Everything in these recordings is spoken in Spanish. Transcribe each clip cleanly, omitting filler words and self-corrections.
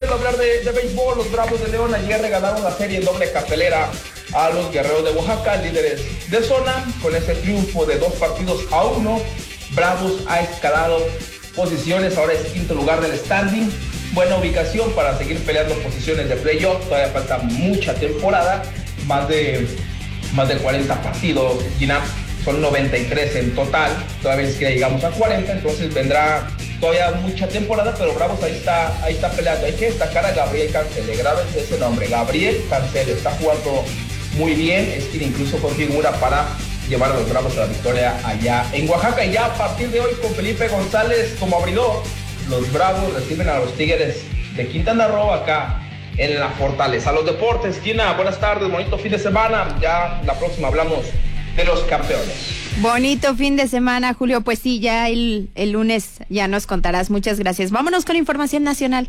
de hablar de béisbol, los Bravos de León ayer regalaron la serie en doble cartelera a los Guerreros de Oaxaca, líderes de zona. Con ese triunfo de 2-1, Bravos ha escalado posiciones, ahora es quinto lugar del standing. Buena ubicación para seguir peleando posiciones de playoff. Todavía falta mucha temporada, más de 40 partidos, Gina. Son 93 en total, todavía es que llegamos a 40, entonces vendrá todavía mucha temporada, pero Bravos ahí está peleando. Hay que destacar a Gabriel Cancel, grábense ese nombre, Gabriel Cancel, está jugando muy bien, es quien incluso fue figura para llevar a los Bravos a la victoria allá en Oaxaca. Y ya a partir de hoy, con Felipe González como abridor, los Bravos reciben a los Tigres de Quintana Roo acá en la Fortaleza. Los deportes, Gina, buenas tardes, bonito fin de semana, ya la próxima hablamos de los campeones. Bonito fin de semana, Julio. Pues sí, ya el lunes ya nos contarás. Muchas gracias. Vámonos con información nacional.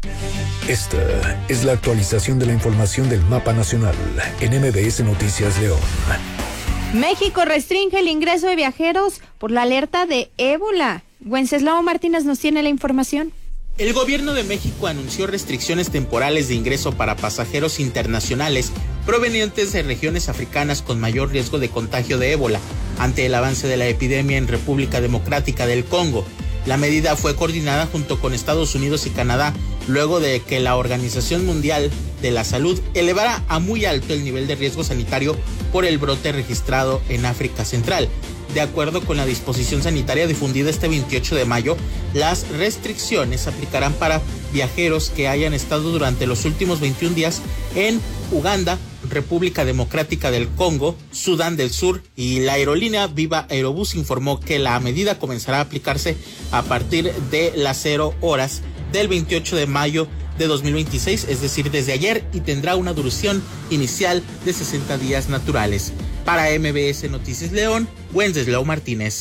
Esta es la actualización de la información del mapa nacional en MBS Noticias León. México restringe el ingreso de viajeros por la alerta de ébola. Wenceslao Martínez nos tiene la información. El gobierno de México anunció restricciones temporales de ingreso para pasajeros internacionales provenientes de regiones africanas con mayor riesgo de contagio de ébola ante el avance de la epidemia en República Democrática del Congo. La medida fue coordinada junto con Estados Unidos y Canadá luego de que la Organización Mundial de la Salud elevara a muy alto el nivel de riesgo sanitario por el brote registrado en África Central. De acuerdo con la disposición sanitaria difundida este 28 de mayo, las restricciones se aplicarán para viajeros que hayan estado durante los últimos 21 días en Uganda, República Democrática del Congo, Sudán del Sur, y la aerolínea Viva Aerobús informó que la medida comenzará a aplicarse a partir de las 0 horas del 28 de mayo de 2026, es decir, desde ayer, y tendrá una duración inicial de 60 días naturales. Para MBS Noticias León, Wenceslao Martínez.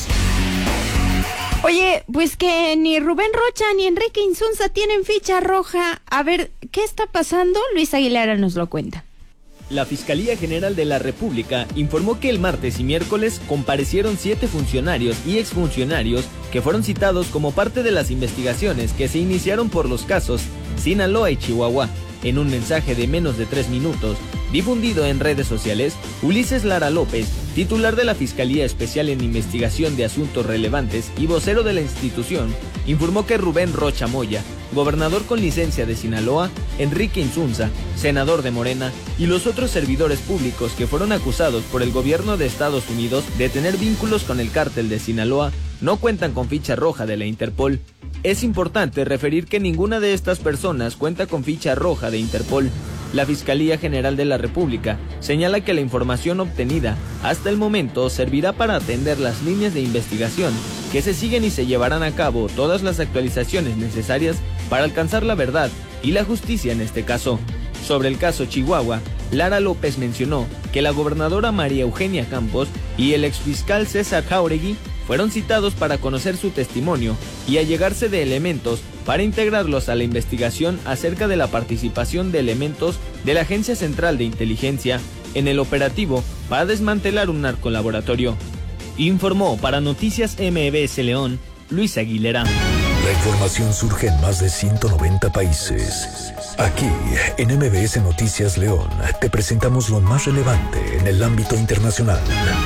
Oye, pues que ni Rubén Rocha ni Enrique Insunza tienen ficha roja. A ver, ¿qué está pasando? Luis Aguilera nos lo cuenta. La Fiscalía General de la República informó que el martes y miércoles comparecieron 7 funcionarios y exfuncionarios que fueron citados como parte de las investigaciones que se iniciaron por los casos Sinaloa y Chihuahua. En un mensaje de menos de 3 minutos, difundido en redes sociales, Ulises Lara López, titular de la Fiscalía Especial en Investigación de Asuntos Relevantes y vocero de la institución, informó que Rubén Rocha Moya, gobernador con licencia de Sinaloa, Enrique Insunza, senador de Morena, y los otros servidores públicos que fueron acusados por el gobierno de Estados Unidos de tener vínculos con el cártel de Sinaloa, no cuentan con ficha roja de la Interpol. Es importante referir que ninguna de estas personas cuenta con ficha roja de Interpol. La Fiscalía General de la República señala que la información obtenida hasta el momento servirá para atender las líneas de investigación que se siguen y se llevarán a cabo todas las actualizaciones necesarias para alcanzar la verdad y la justicia en este caso. Sobre el caso Chihuahua, Lara López mencionó que la gobernadora María Eugenia Campos y el exfiscal César Jáuregui fueron citados para conocer su testimonio y allegarse de elementos para integrarlos a la investigación acerca de la participación de elementos de la Agencia Central de Inteligencia en el operativo para desmantelar un narcolaboratorio. Informó para Noticias MBS León, Luis Aguilera. La información surge en más de 190 países. Aquí, en MBS Noticias León, te presentamos lo más relevante en el ámbito internacional.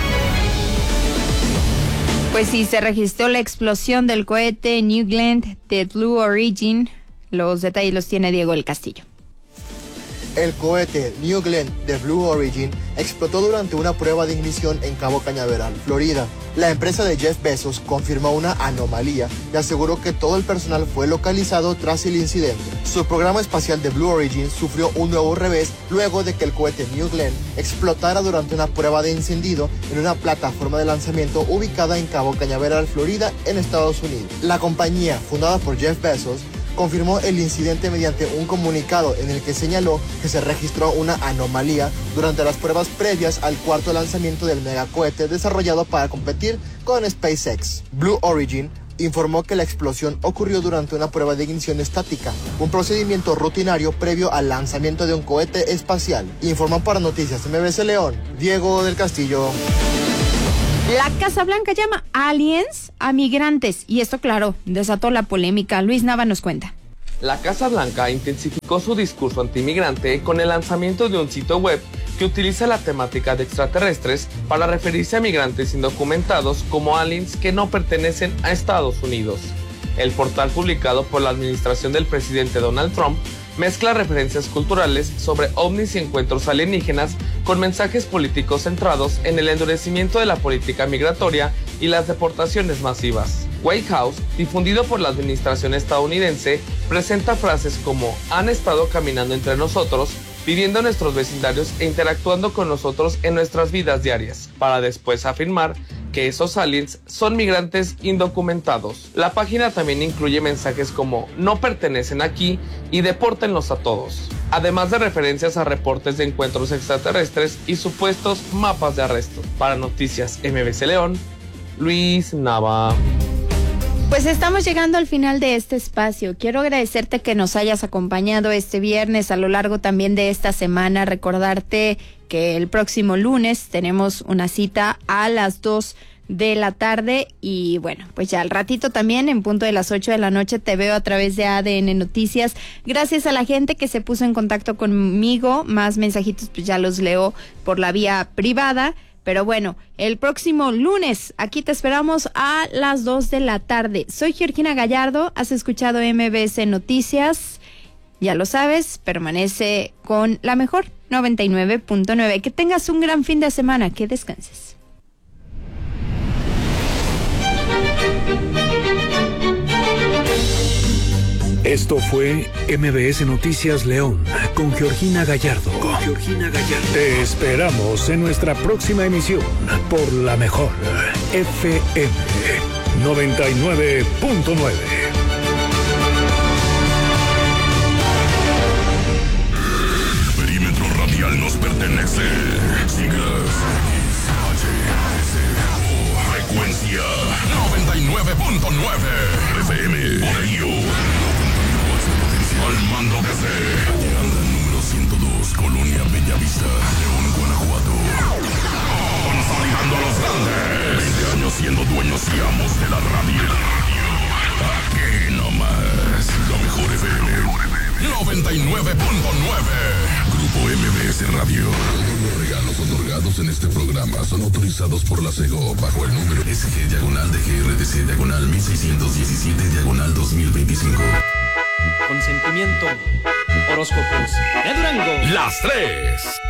Pues sí, se registró la explosión del cohete New Glenn de Blue Origin. Los detalles los tiene Diego del Castillo. El cohete New Glenn de Blue Origin explotó durante una prueba de ignición en Cabo Cañaveral, Florida. La empresa de Jeff Bezos confirmó una anomalía y aseguró que todo el personal fue localizado tras el incidente. Su programa espacial de Blue Origin sufrió un nuevo revés luego de que el cohete New Glenn explotara durante una prueba de encendido en una plataforma de lanzamiento ubicada en Cabo Cañaveral, Florida, en Estados Unidos. La compañía, fundada por Jeff Bezos, confirmó el incidente mediante un comunicado en el que señaló que se registró una anomalía durante las pruebas previas al cuarto lanzamiento del megacohete desarrollado para competir con SpaceX. Blue Origin informó que la explosión ocurrió durante una prueba de ignición estática, un procedimiento rutinario previo al lanzamiento de un cohete espacial. Informó para Noticias MBS León, Diego del Castillo. La Casa Blanca llama aliens a migrantes y esto, claro, desató la polémica. Luis Nava nos cuenta. La Casa Blanca intensificó su discurso antimigrante con el lanzamiento de un sitio web que utiliza la temática de extraterrestres para referirse a migrantes indocumentados como aliens que no pertenecen a Estados Unidos. El portal publicado por la administración del presidente Donald Trump mezcla referencias culturales sobre ovnis y encuentros alienígenas con mensajes políticos centrados en el endurecimiento de la política migratoria y las deportaciones masivas. White House, difundido por la administración estadounidense, presenta frases como «han estado caminando entre nosotros», viviendo en nuestros vecindarios e interactuando con nosotros en nuestras vidas diarias, para después afirmar que esos aliens son migrantes indocumentados. La página también incluye mensajes como «no pertenecen aquí» y «depórtenlos a todos», además de referencias a reportes de encuentros extraterrestres y supuestos mapas de arresto. Para Noticias MBC León, Luis Nava. Pues estamos llegando al final de este espacio. Quiero agradecerte que nos hayas acompañado este viernes, a lo largo también de esta semana. Recordarte que el próximo lunes tenemos una cita a las 2 de la tarde y bueno, pues ya al ratito también en punto de las 8 de la noche te veo a través de ADN Noticias. Gracias a la gente que se puso en contacto conmigo. Más mensajitos pues ya los leo por la vía privada. Pero bueno, el próximo lunes aquí te esperamos a las 2 de la tarde. Soy Georgina Gallardo, has escuchado MBS Noticias. Ya lo sabes, permanece con la mejor 99.9. Que tengas un gran fin de semana, que descanses. Esto fue MBS Noticias León con Georgina Gallardo. Te esperamos en nuestra próxima emisión por la mejor FM 99.9. Perímetro radial nos pertenece. Sigas frecuencia 99.9 FM. Por ello, al mando desde número 102, Colonia Bellavista, León, Guanajuato. Consolidando a los grandes. 20 años siendo dueños y amos de la radio. Aquí nomás, la mejor FM 99.9. Grupo MBS Radio. Los regalos otorgados en este programa son autorizados por la SEGO bajo el número SG-DGRTC/1617/2025. Consentimiento. Horóscopos de Durango. Las 3.